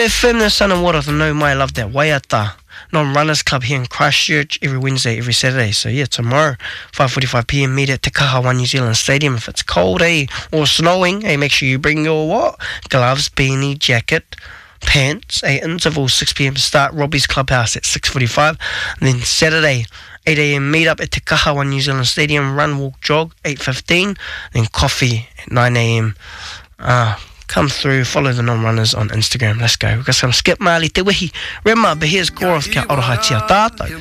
FM, the Sun and Water, the No Mai Love That Waiata Non-Runners Club here in Christchurch every Wednesday, every Saturday. So yeah, tomorrow, 5:45pm, meet at Te Kaha New Zealand Stadium. If it's cold, or snowing, make sure you bring your what? Gloves, beanie, jacket, pants. Interval 6pm to start. Robbie's Clubhouse at 6:45. And then Saturday, 8am, meet up at Te Kaha New Zealand Stadium. Run, walk, jog, 8:15. Then coffee at 9am. Come through, follow the non-runners on Instagram. Let's go. We've got some Skip Marley Te Wihi. Rema, but here's Goroth Kia Oroha Tia Tātou.